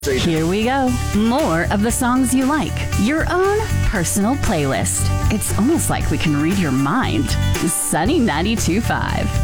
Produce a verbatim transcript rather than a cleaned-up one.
Here we go. More of the songs you like. Your own personal playlist. It's almost like we can read your mind. Sunny ninety-two point five.